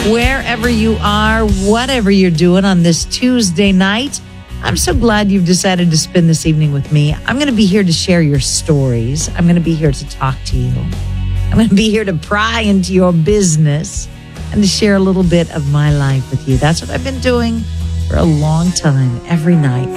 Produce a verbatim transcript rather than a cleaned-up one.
wherever you are, whatever you're doing on this Tuesday night. I'm so glad you've decided to spend this evening with me. I'm going to be here to share your stories. I'm going to be here to talk to you. I'm going to be here to pry into your business and to share a little bit of my life with you. That's what I've been doing for a long time, every night.